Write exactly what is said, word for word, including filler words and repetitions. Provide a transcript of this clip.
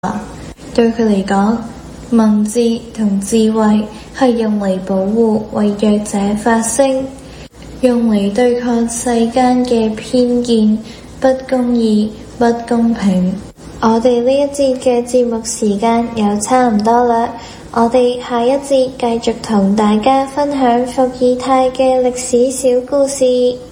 對佢嚟講，文字同智慧係用嚟保護為弱者發聲，用嚟對抗世間嘅偏見、不公義、不公平。我哋呢一節嘅節目時間又差唔多啦，我哋下一節繼續同大家分享伏爾泰嘅歷史小故事。